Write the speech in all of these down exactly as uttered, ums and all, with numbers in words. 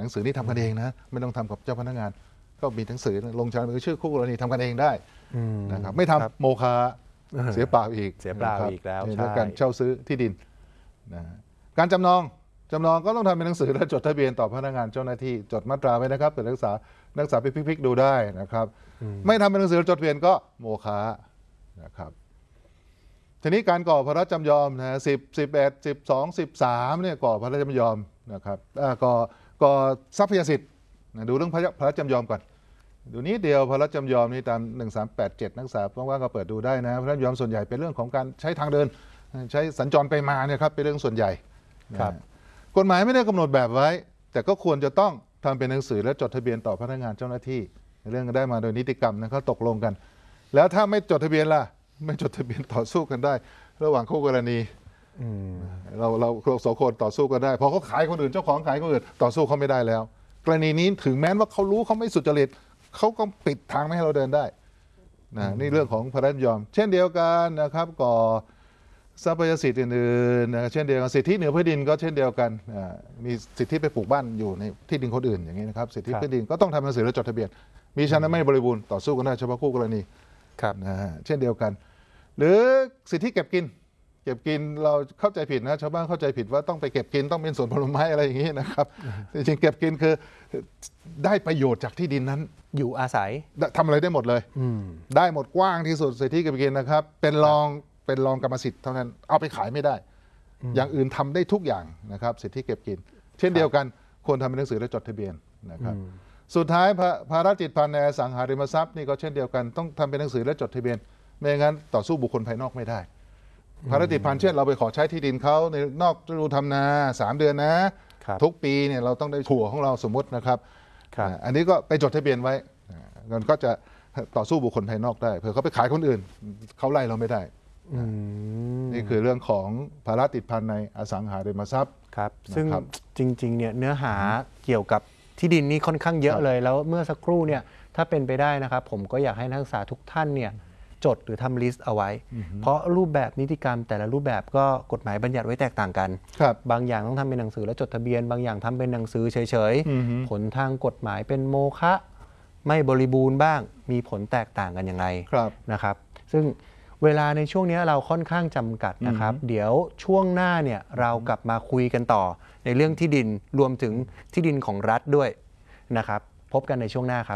นังสือนี่ทำกันเองนะไม่ต้องทำกับเจ้าพนักงานก็มีหนังสือลงชามือชื่อคู่กรณีทำกันเองได้นะครับไม่ทำโมฆะเสียเปล่าอีกเสียเปล่าอีกแล้วใช่การเช่าซื้อที่ดินนะการจำนองจำนองก็ต้องทำเป็นหนังสือและจดทะเบียนต่อพนักงานเจ้าหน้าที่จดมาตราไว้นะครับเปิดนักศึกษานักศึกษาไปพลิกๆดูได้นะครับไม่ทำเป็นหนังสือจดทะเบียนก็โมฆะนะครับทีนี้การก่อพระราชจำยอมนะสิบสิบเอ็ดสิบสองสิบสามเนี่ยก่อพระราชจำยอมนะครับก่อก่อทรัพยสิทธิ์ดูเรื่องพระราชจำยอมก่อนดูนี้เดียวพระราชจำยอมนี่ตามหนึ่งสามแปดเจ็ดนักศึกษาว่างๆก็เปิดดูได้นะพระราชจำยอมส่วนใหญ่เป็นเรื่องของการใช้ทางเดินใช้สัญจรไปมาเนี่ยครับเป็นเรื่องส่วนใหญ่ครับกฎหมายไม่ได้กำหนดแบบไว้แต่ก็ควรจะต้องทำเป็นหนังสือและจดทะเบียนต่อพนักงานเจ้าหน้าที่เรื่องก็ได้มาโดยนิติกรรมนะเขาตกลงกันแล้วถ้าไม่จดทะเบียนล่ะไม่จดทะเบียนต่อสู้กันได้ระหว่างคู่กรณีเราเราเราสองคนต่อสู้กันได้พอเขาขายคนอื่นเจ้าของขายคนอื่นต่อสู้เขาไม่ได้แล้วกรณีนี้ถึงแม้ว่าเขารู้เขาไม่สุจริตเขาก็ปิดทางไม่ให้เราเดินได้นะนี่เรื่องของพระราชจำยอมเช่นเดียวกันนะครับก่อทรัพยสิทธิ์อื่นๆนะเช่นเดียวกันสิทธิเหนือพื้นดินก็เช่นเดียวกันมีสิทธิไปปลูกบ้านอยู่ในที่ดินคนอื่นอย่างนี้นะครับสิทธิพื้นดินก็ต้องทำหนังสือและจดทะเบียนมีชั้นไม่บริบูรณ์ต่อสู้กันได้เฉพาะคู่กรณีนะเช่นเดียวกันหรือสิทธิเก็บกินเก็บกินเราเข้าใจผิดนะชาวบ้านเข้าใจผิดว่าต้องไปเก็บกินต้องเป็นสวนผลไม้อะไรอย่างนี้นะครับจริงๆเก็บกินคือได้ประโยชน์จากที่ดินนั้นอยู่อาศัยทำอะไรได้หมดเลยได้หมดกว้างที่สุดสิทธิเก็บกินนะครับเป็นรองเป็นรองกรรมสิทธิ์เท่านั้นเอาไปขายไม่ได้อย่างอื่นทำได้ทุกอย่างนะครับสิทธิเก็บกินเช่นเดียวกันควรทำเป็นหนังสือและจดทะเบียนนะครับสุดท้ายภาระจิตพันธ์ในอสังหาริมทรัพย์นี่ก็เช่นเดียวกันต้องทำเป็นหนังสือและจดทะเบียนไม่งั้นต่อสู้บุคคลภายนอกไม่ได้ภาระจิตพันธ์เช่นเราไปขอใช้ที่ดินเขาในนอกฤดูทำนาสามเดือนนะทุกปีเนี่ยเราต้องได้ถั่วของเราสมมตินะครับอันนี้ก็ไปจดทะเบียนไว้มันก็จะต่อสู้บุคคลภายนอกได้เผื่อเขาไปขายคนอื่นเขาไล่เราไม่ได้นี่คือเรื่องของภาระติดพันในอสังหาริมทรัพย์ครับซึ่งจริงๆเนี่ยเนื้อหาเกี่ยวกับที่ดินนี้ค่อนข้างเยอะเลยแล้วเมื่อสักครู่เนี่ยถ้าเป็นไปได้นะครับผมก็อยากให้นักศึกษาทุกท่านเนี่ยจดหรือทำลิสต์เอาไว้เพราะรูปแบบนิติกรรมแต่ละรูปแบบก็กฎหมายบัญญัติไว้แตกต่างกันบางอย่างต้องทำเป็นหนังสือและจดทะเบียนบางอย่างทำเป็นหนังสือเฉยๆผลทางกฎหมายเป็นโมฆะไม่บริบูรณ์บ้างมีผลแตกต่างกันอย่างไรนะครับซึ่งเวลาในช่วงนี้เราค่อนข้างจำกัดนะครับเดี๋ยวช่วงหน้าเนี่ยเรากลับมาคุยกันต่อในเรื่องที่ดินรวมถึงที่ดินของรัฐด้วยนะครับพบกันในช่วงหน้าครับ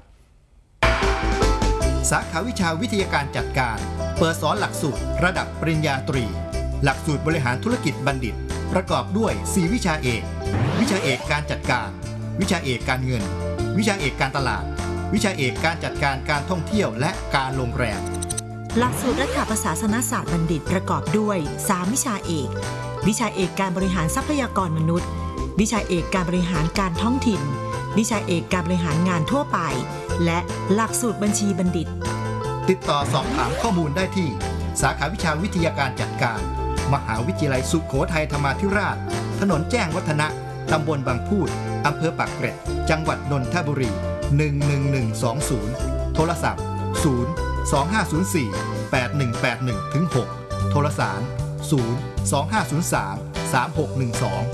สาขาวิชาวิทยาการจัดการเปิดสอนหลักสูตรระดับปริญญาตรีหลักสูตรบริหารธุรกิจบัณฑิตประกอบด้วยสี่วิชาเอกวิชาเอกการจัดการวิชาเอกการเงินวิชาเอกการตลาดวิชาเอกการจัดการการท่องเที่ยวและการโรงแรมหลักสูตรรัฐประศาสนศาสตร์บัณฑิตประกอบด้วยสามวิชาเอกวิชาเอกการบริหารทรัพยากรมนุษย์วิชาเอกการบริหารการท้องถิ่นวิชาเอกการบริหารงานทั่วไปและหลักสูตรบัญชีบัณฑิตติดต่อสอบถามข้อมูลได้ที่สาขาวิชาวิทยาการจัดการมหาวิทยาลัยสุโขทัยธรรมาธิราชถนนแจ้งวัฒนะตำบลบางพูดอำเภอปากเกร็ดจังหวัดนนทบุรีหนึ่งหนึ่งหนึ่งสองศูนย์โทรศัพท์ศูนย์ สอง ห้า ศูนย์ สี่ แปด หนึ่ง แปด หนึ่ง ถึง หกโทรสารศูนย์ สอง ห้า ศูนย์ สาม สาม หก หนึ่ง สอง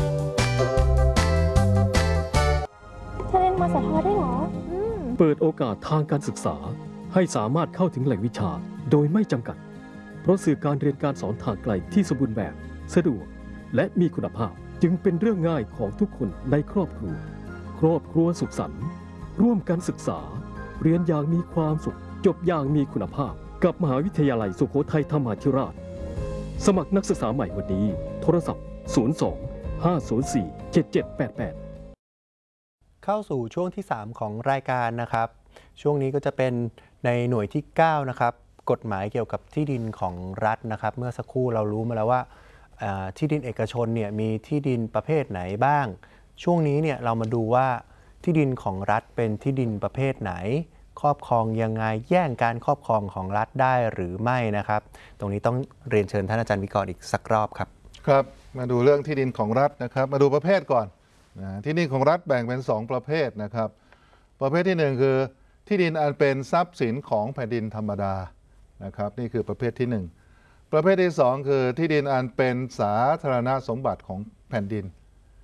เธอเรียนมสทได้เหรอเปิดโอกาสทางการศึกษาให้สามารถเข้าถึงแหล่งวิชาโดยไม่จำกัดเพราะสื่อการเรียนการสอนทางไกลที่สมบูรณ์แบบสะดวกและมีคุณภาพจึงเป็นเรื่องง่ายของทุกคนในครอบครัวครอบครัวสุขสันต์ร่วมกันศึกษาเรียนอย่างมีความสุขจบอย่างมีคุณภาพกับมหาวิทยาลัยสุโขทัยธรรมาธิราชสมัครนักศึกษาใหม่วันนี้โทรศัพท์ศูนย์ สอง ห้า ศูนย์ สี่ เจ็ด เจ็ด แปด แปดเข้าสู่ช่วงที่สามของรายการนะครับช่วงนี้ก็จะเป็นในหน่วยที่เก้านะครับกฎหมายเกี่ยวกับที่ดินของรัฐนะครับเมื่อสักครู่เรารู้มาแล้วว่าที่ดินเอกชนเนี่ยมีที่ดินประเภทไหนบ้างช่วงนี้เนี่ยเรามาดูว่าที่ดินของรัฐเป็นที่ดินประเภทไหนครอบครองยังไงแย่งการครอบครองของรัฐได้หรือไม่นะครับตรงนี้ต้องเรียนเชิญท่านอาจารย์วิกรณ์อีกสักรอบครับครับมาดูเรื่องที่ดินของรัฐนะครับมาดูประเภทก่อนนะที่ดินของรัฐแบ่งเป็นสองประเภทนะครับประเภทที่หนึ่งคือที่ดินอันเป็นทรัพย์สินของแผ่นดินธรรมดานะครับนี่คือประเภทที่หนึ่งประเภทที่สองคือที่ดินอันเป็นสาธารณสมบัติของแผ่นดิน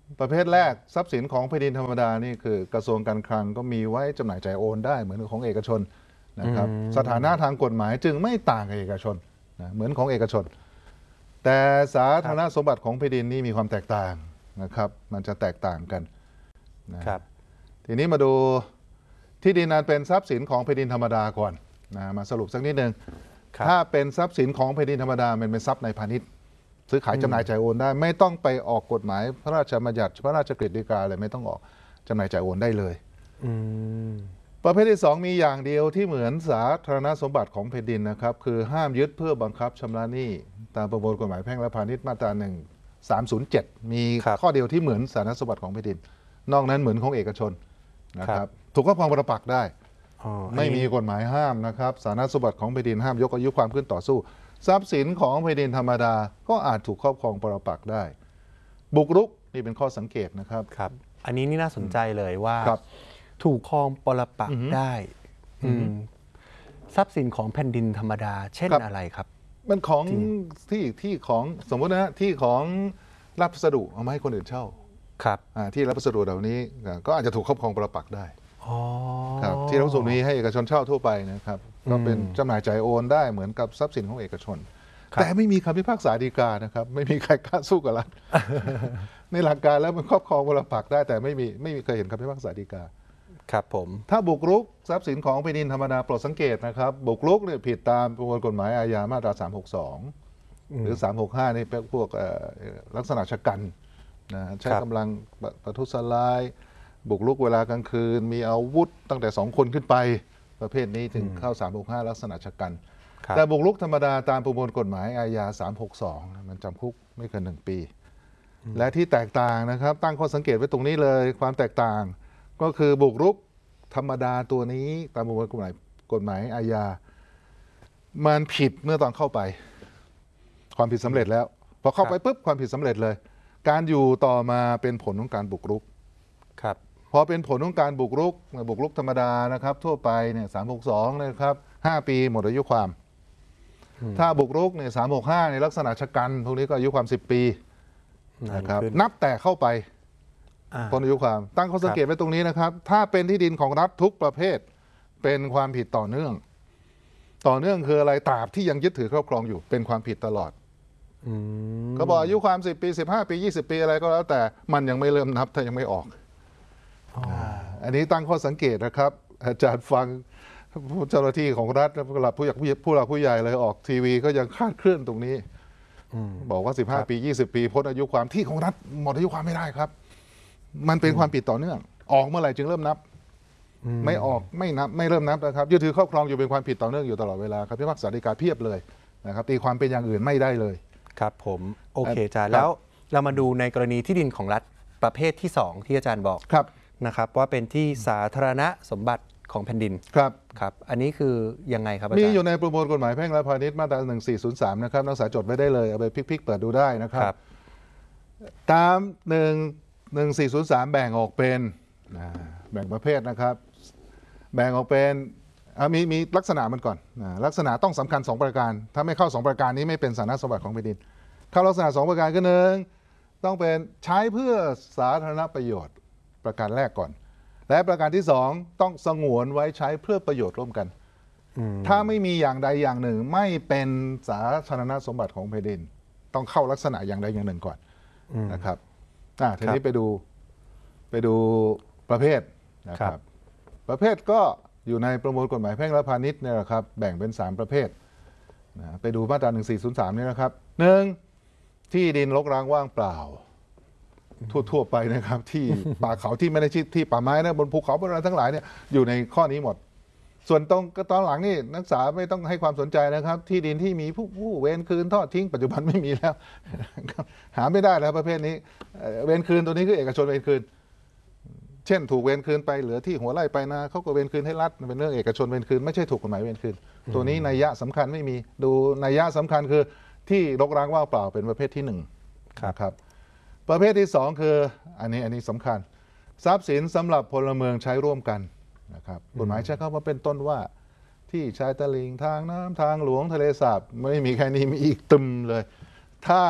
ประเภทแรกทรัพย์สินของแผ่นดินธรรมดานี่คือกระทรวงการคลังก็มีไว้จำหน่ายจ่ายโอนได้เหมือนของเอกชนนะครับสถานะทางกฎหมายจึงไม่ต่างกับเอกชนนะเหมือนของเอกชน แต่สาธารณสมบัติของแผ่นดินนี่มีความแตกต่างนะครับมันจะแตกต่างกันนะครับทีนี้มาดูที่ดินนั้นเป็นทรัพย์สินของแผ่นดินธรรมดาก่อนนะมาสรุปสักนิดนึงถ้าเป็นทรัพย์สินของแผ่นดินธรรมดามันเป็นทรัพย์ในพาณิชย์ซื้อขายจำหน่ายจ่ายโอนได้ไม่ต้องไปออกกฎหมายพระราชบัญญัติพระราชกฤษฎีกาอะไรไม่ต้องออกจำหน่ายจ่ายโอนได้เลยประเภทที่สองมีอย่างเดียวที่เหมือนสาธารณสมบัติของแผ่นดินนะครับคือห้ามยึดเพื่อบังคับชำระหนี้ตามประมวลกฎหมายแพ่งและพาณิชย์มาตราหนึ่งสามศูนย์เจ็ดมีข้อเดียวที่เหมือนสาธารณสมบัติของแผ่นดินนอกนั้นเหมือนของเอกชนนะครับถูกครอบครองปรปักษ์ได้ไม่มีกฎหมายห้ามนะครับสาธารณสมบัติของแผ่นดินห้ามยกอายุความขึ้นต่อสู้ทรัพย์สินของแผ่นดินธรรมดาก็อาจถูกครอบครองปรปักษ์ได้บุกรุกนี่เป็นข้อสังเกตนะครับครับอันนี้นี่น่าสนใจเลยว่าถูกครองปรปักษ์ได้ทรัพย์สินของแผ่นดินธรรมดาเช่นอะไรครับมันของที่ที่ของสมมตินะที่ของรับพัสดุเอามาให้คนอื่นเช่าครับที่รับพัสดุเหล่านี้ก็อาจจะถูกครอบครองปรปักษ์ได้ครับที่รับพัสดุนี้ให้เอกชนเช่าทั่วไปนะครับก็เป็นจำหน่ายจ่ายโอนได้เหมือนกับทรัพย์สินของเอกชนแต่ไม่มีคำพิพากษาฎีกานะครับไม่มีใครกล้าสู้กับรัฐ ในหลักการแล้วมันครอบครองปรปักษ์ได้แต่ไม่มีไม่มีเคยเห็นคำพิพากษาฎีกาครับผมถ้าบุกรุกทรัพย์สินของแผ่นดินธรรมดาโปรดสังเกตนะครับบุกรุกเนี่ยผิดตามประมวลกฎหมายอาญามาตราสามหกสองหรือสามหกห้านี่เป็นพวกลักษณะชะกันนะใช้กำลังประทุษร้ายบุกรุกเวลากลางคืนมีอาวุธตั้งแต่สองคนขึ้นไปประเภทนี้ถึงเข้าสามหกห้าลักษณะชะกันแต่บุกรุกธรรมดาตามประมวลกฎหมายอาญาสามหกสองมันจำคุกไม่เกินหนึ่งปีและที่แตกต่างนะครับตั้งข้อสังเกตไว้ตรงนี้เลยความแตกต่างก็คือบุกรุกธรรมดาตัวนี้ตามประมวลกฎหมายกฎหมายอาญามันผิดเมื่อตอนเข้าไปความผิดสำเร็จแล้วพอเข้าไปปุ๊บความผิดสำเร็จเลยการอยู่ต่อมาเป็นผลของการบุกรุกครับพอเป็นผลของการบุกรุกบุกรุกธรรมดานะครับทั่วไปเนี่ยสามหกสองนะครับห้าปีหมดอายุความถ้าบุกรุกเนี่ยสามหกห้าในลักษณะชะกันพวกนี้ก็อายุความสิบปีนะครับนับแต่เข้าไปพ้นอายุความตั้งข้อสังเกตไว้ตรงนี้นะครับถ้าเป็นที่ดินของรัฐทุกประเภทเป็นความผิดต่อเนื่องต่อเนื่องคืออะไรตราบที่ยังยึดถือครอบครองอยู่เป็นความผิดตลอดเขาบอกอายุความสิบปีสิบห้าปียี่สิบปีอะไรก็แล้วแต่มันยังไม่เริ่มนับถ้ายังไม่ออกอันนี้ตั้งข้อสังเกตนะครับอาจารย์ฟังเจ้าหน้าที่ของรัฐผู้หลักผู้ใหญ่ผู้หลักผู้ใหญ่เลยออกทีวีก็ยังคาดเคลื่อนตรงนี้บอกว่าสิบห้าปียี่สิบปีพ้นอายุความที่ของรัฐหมดอายุความไม่ได้ครับมันเป็นความผิดต่อเนื่องออกเมื่อไหร่จึงเริ่มนับไม่ออกไม่นับไม่เริ่มนับนะครับยึดถือครอบครองอยู่เป็นความผิดต่อเนื่องอยู่ตลอดเวลาครับพิพากษาฎีกาเพียบเลยนะครับตีความเป็นอย่างอื่นไม่ได้เลยครับผมโอเคอาจารย์แล้วเรามาดูในกรณีที่ดินของรัฐประเภทที่สองที่อาจารย์บอกนะครับว่าเป็นที่สาธารณสมบัติของแผ่นดินครับครับอันนี้คือยังไงครับอาจารย์มีอยู่ในประมวลกฎหมายแพ่งและพาณิชย์มาตราหนึ่งสี่ศูนย์สามนะครับนักศึกษาจดไว้ได้เลยเอาไปพลิกๆเปิดดูได้นะครับตามหนึ่งหนึ่งสี่ศูนย์สามแบ่งออกเป็นแบ่งประเภทนะครับแบ่งออกเป็นมีมีลักษณะมันก่อนลักษณะต้องสำคัญสองประการถ้าไม่เข้าสองประการนี้ไม่เป็นสาธารณสมบัติของแผ่นดินเข้าลักษณะสองประการก็หนึ่งต้องเป็นใช้เพื่อสาธารณประโยชน์ประการแรกก่อนและประการที่สองต้องสงวนไว้ใช้เพื่อประโยชน์ร่วมกันถ้าไม่มีอย่างใดอย่างหนึ่งไม่เป็นสาธารณสมบัติของแผ่นดินต้องเข้าลักษณะอย่างใดอย่างหนึ่งก่อนนะครับอ่าทีนี้ไปดูไปดูประเภทนะครับประเภทก็อยู่ในประมวลกฎหมายแพ่งและพาณิชย์เนี่ยแหละครับแบ่งเป็นสามประเภทนะไปดูมาตราหนึ่งสี่ศูนย์สามนี่นะครับหนึ่งที่ดินรกร้างว่างเปล่าทั่วๆไปนะครับที่ป่าเขาที่ไม่ได้ชิดที่ป่าไม้นะบนภูเขาบนอะไรทั้งหลายเนี่ยอยู่ในข้อนี้หมดส่วนตรงตอนหลังนี่นักศึกษาไม่ต้องให้ความสนใจนะครับที่ดินที่มีผู้ผู้เวรคืนทอดทิ้งปัจจุบันไม่มีแล้วหาไม่ได้แล้วประเภทนี้เวรคืนตัวนี้คือเอกชนเวรคืนเช่นถูกเวรคืนไปเหลือที่หัวไร่ไปนาเขาก็เวรคืนให้รัฐเป็นเรื่องเอกชนเวรคืนไม่ใช่ถูกกฎหมายเวรคืนตัวนี้นัยยะสำคัญไม่มีดูนัยยะสำคัญคือที่รกร้างว่างเปล่าเป็นประเภทที่หนึ่งครับประเภทที่สองคืออันนี้อันนี้สำคัญทรัพย์สินสำหรับพลเมืองใช้ร่วมกันนะครับกฎหมายใช้คำว่าเป็นต้นว่าที่ชายตลิ่งทางน้ำทางหลวงทะเลสาบไม่มีแค่นี้มีอีกตึมเลยถ้า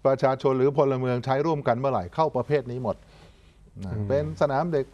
ประชาชนหรือพลเมืองใช้ร่วมกันเมื่อไหร่เข้าประเภทนี้หมดนะเป็นสนามเด็ก